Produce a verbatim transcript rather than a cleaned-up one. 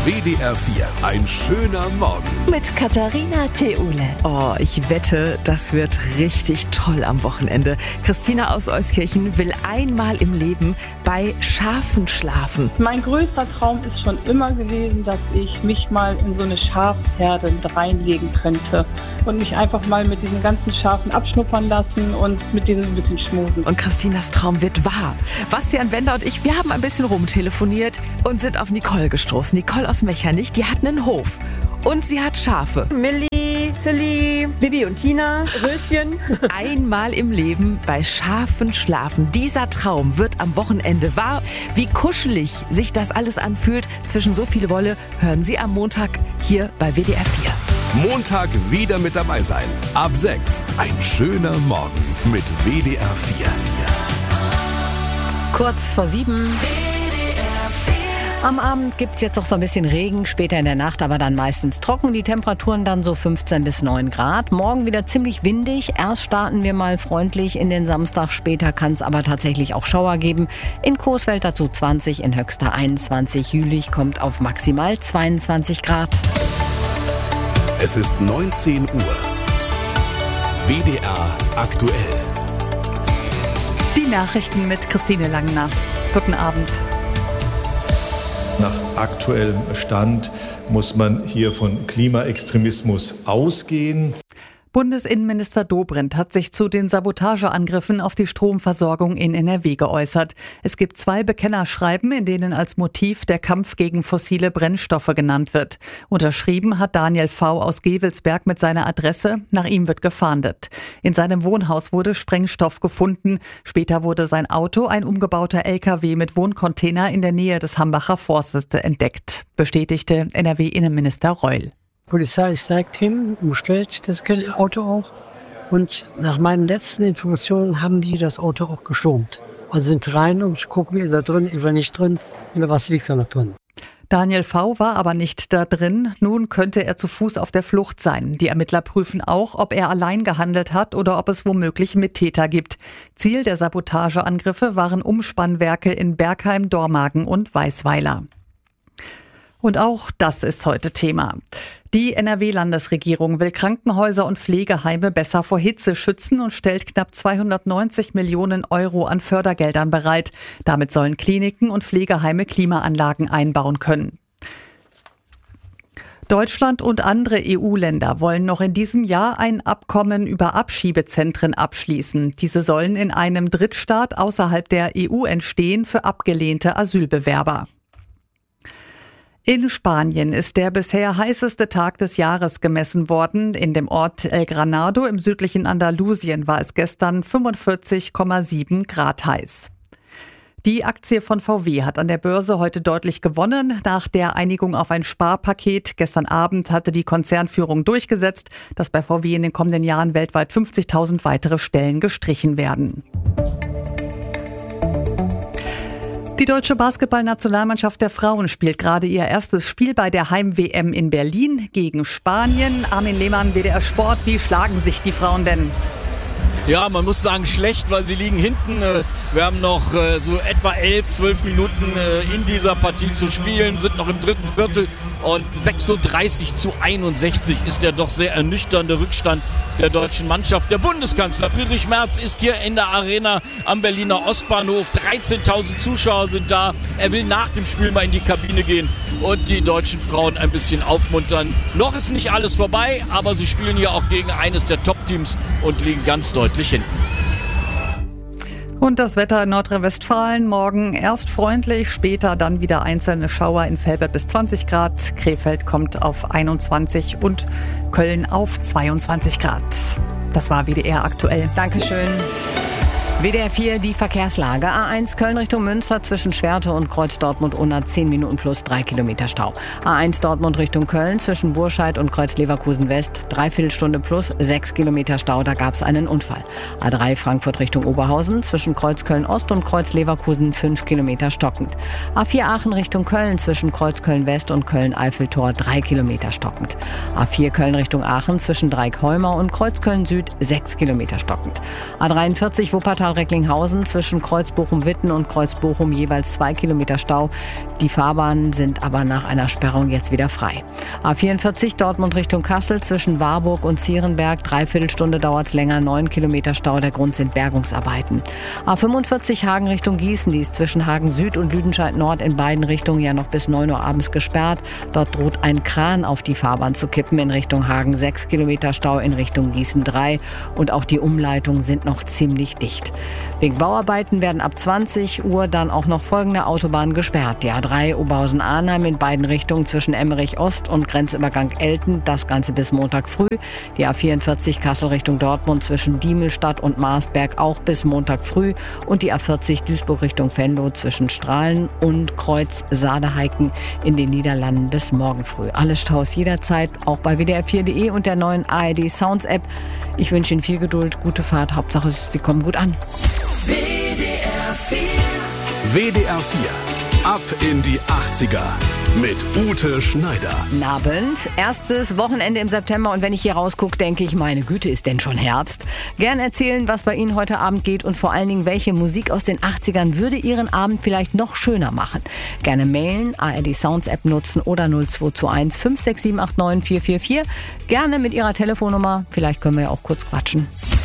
W D R vier, ein schöner Morgen. Mit Katharina Theule. Oh, ich wette, das wird richtig toll am Wochenende. Christina aus Euskirchen will einmal im Leben bei Schafen schlafen. Mein größter Traum ist schon immer gewesen, dass ich mich mal in so eine Schafherde mit reinlegen könnte und mich einfach mal mit diesen ganzen Schafen abschnuppern lassen und mit denen ein bisschen schmusen. Und Christinas Traum wird wahr. Bastian Bender und ich, wir haben ein bisschen rumtelefoniert und sind auf Nicole gestoßen. Nicole aus Mechernich, die hat einen Hof und sie hat Schafe. Milli, Silly, Bibi und Tina, Röschen. Einmal im Leben bei Schafen schlafen. Dieser Traum wird am Wochenende wahr. Wie kuschelig sich das alles anfühlt zwischen so viel Wolle, hören Sie am Montag hier bei W D R vier. Montag wieder mit dabei sein. Ab sechs. Ein schöner Morgen mit W D R vier. Kurz vor sieben. Am Abend gibt es jetzt noch so ein bisschen Regen, später in der Nacht aber dann meistens trocken. Die Temperaturen dann so fünfzehn bis neun Grad. Morgen wieder ziemlich windig. Erst starten wir mal freundlich in den Samstag, später kann es aber tatsächlich auch Schauer geben. In Coesfeld dazu zwanzig, in Höxter einundzwanzig. Jülich kommt auf maximal zweiundzwanzig Grad. Es ist neunzehn Uhr. W D R aktuell. Die Nachrichten mit Christine Langner. Guten Abend. Nach aktuellem Stand muss man hier von Klimaextremismus ausgehen. Bundesinnenminister Dobrindt hat sich zu den Sabotageangriffen auf die Stromversorgung in N R W geäußert. Es gibt zwei Bekennerschreiben, in denen als Motiv der Kampf gegen fossile Brennstoffe genannt wird. Unterschrieben hat Daniel V. aus Gevelsberg mit seiner Adresse. Nach ihm wird gefahndet. In seinem Wohnhaus wurde Sprengstoff gefunden. Später wurde sein Auto, ein umgebauter L K W mit Wohncontainer, in der Nähe des Hambacher Forstes entdeckt, bestätigte N R W-Innenminister Reul. Die Polizei ist direkt hin, umstellt das Auto auch. Und nach meinen letzten Informationen haben die das Auto auch gestürmt. Also sind rein und gucken, ist da drin, ist er nicht drin, oder was liegt da noch drin. Daniel V. war aber nicht da drin. Nun könnte er zu Fuß auf der Flucht sein. Die Ermittler prüfen auch, ob er allein gehandelt hat oder ob es womöglich Mittäter gibt. Ziel der Sabotageangriffe waren Umspannwerke in Bergheim, Dormagen und Weißweiler. Und auch das ist heute Thema. Die N R W-Landesregierung will Krankenhäuser und Pflegeheime besser vor Hitze schützen und stellt knapp zweihundertneunzig Millionen Euro an Fördergeldern bereit. Damit sollen Kliniken und Pflegeheime Klimaanlagen einbauen können. Deutschland und andere E U-Länder wollen noch in diesem Jahr ein Abkommen über Abschiebezentren abschließen. Diese sollen in einem Drittstaat außerhalb der E U entstehen für abgelehnte Asylbewerber. In Spanien ist der bisher heißeste Tag des Jahres gemessen worden. In dem Ort El Granado im südlichen Andalusien war es gestern fünfundvierzig Komma sieben Grad heiß. Die Aktie von V W hat an der Börse heute deutlich gewonnen. Nach der Einigung auf ein Sparpaket gestern Abend hatte die Konzernführung durchgesetzt, dass bei V W in den kommenden Jahren weltweit fünfzigtausend weitere Stellen gestrichen werden. Die deutsche Basketballnationalmannschaft der Frauen spielt gerade ihr erstes Spiel bei der Heim-W M in Berlin gegen Spanien. Armin Lehmann, W D R Sport, wie schlagen sich die Frauen denn? Ja, man muss sagen schlecht, weil sie liegen hinten. Wir haben noch so etwa elf, zwölf Minuten in dieser Partie zu spielen, sind noch im dritten Viertel und sechsunddreißig zu einundsechzig ist der doch sehr ernüchternde Rückstand der deutschen Mannschaft. Der Bundeskanzler Friedrich Merz ist hier in der Arena am Berliner Ostbahnhof. dreizehntausend Zuschauer sind da. Er will nach dem Spiel mal in die Kabine gehen und die deutschen Frauen ein bisschen aufmuntern. Noch ist nicht alles vorbei, aber sie spielen hier auch gegen eines der Top-Teams und liegen ganz deutlich hinten. Und das Wetter in Nordrhein-Westfalen morgen erst freundlich, später dann wieder einzelne Schauer in Velbert bis zwanzig Grad. Krefeld kommt auf einundzwanzig und Köln auf zweiundzwanzig Grad. Das war W D R aktuell. Dankeschön. W D R vier, die Verkehrslage. A eins Köln Richtung Münster zwischen Schwerte und Kreuz Dortmund-Unna zehn Minuten plus drei Kilometer Stau. A eins Dortmund Richtung Köln zwischen Burscheid und Kreuz Leverkusen-West dreiviertel Stunde plus sechs Kilometer Stau, da gab es einen Unfall. A drei Frankfurt Richtung Oberhausen zwischen Kreuz Köln-Ost und Kreuz Leverkusen fünf Kilometer stockend. A vier Aachen Richtung Köln zwischen Kreuz Köln-West und Köln-Eiffeltor drei Kilometer stockend. A vier Köln Richtung Aachen zwischen Dreieck-Heumau und Kreuz Köln-Süd sechs Kilometer stockend. A dreiundvierzig Wuppertal Wuppertal-Recklinghausen zwischen Kreuz Bochum-Witten und Kreuz Bochum jeweils zwei Kilometer Stau. Die Fahrbahnen sind aber nach einer Sperrung jetzt wieder frei. A vierundvierzig Dortmund Richtung Kassel zwischen Warburg und Zierenberg. Dreiviertelstunde dauert es länger, neun Kilometer Stau. Der Grund sind Bergungsarbeiten. A fünfundvierzig Hagen Richtung Gießen. Die ist zwischen Hagen Süd und Lüdenscheid Nord in beiden Richtungen ja noch bis neun Uhr abends gesperrt. Dort droht ein Kran auf die Fahrbahn zu kippen. In Richtung Hagen sechs Kilometer Stau, in Richtung Gießen drei. Und auch die Umleitungen sind noch ziemlich dicht. Wegen Bauarbeiten werden ab zwanzig Uhr dann auch noch folgende Autobahnen gesperrt. Die A drei Oberhausen-Arnheim in beiden Richtungen zwischen Emmerich Ost und Grenzübergang Elten. Das Ganze bis Montag früh. Die A vierundvierzig Kassel Richtung Dortmund zwischen Diemelstadt und Marsberg auch bis Montag früh. Und die A vierzig Duisburg Richtung Venlo zwischen Strahlen und Kreuz Saadeheiken in den Niederlanden bis morgen früh. Alle Staus jederzeit, auch bei W D R vier punkt de und der neuen A R D Sounds App. Ich wünsche Ihnen viel Geduld, gute Fahrt. Hauptsache, Sie kommen gut an. W D R vier. W D R vier. Ab in die achtziger. Mit Ute Schneider. Guten Abend. Erstes Wochenende im September und wenn ich hier rausgucke, denke ich, meine Güte, ist denn schon Herbst. Gern erzählen, was bei Ihnen heute Abend geht und vor allen Dingen, welche Musik aus den achtzigern würde Ihren Abend vielleicht noch schöner machen. Gerne mailen, A R D Sounds App nutzen oder null zwei zwei eins fünf sechs sieben acht neun vier vier vier. Gerne mit Ihrer Telefonnummer. Vielleicht können wir ja auch kurz quatschen.